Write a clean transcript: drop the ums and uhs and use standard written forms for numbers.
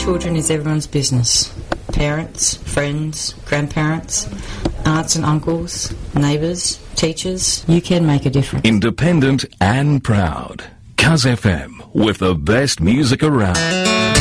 children is everyone's business. Parents, friends, grandparents, aunts and uncles, neighbours, teachers. You can make a difference. Independent and proud. Cuz FM, with the best music around.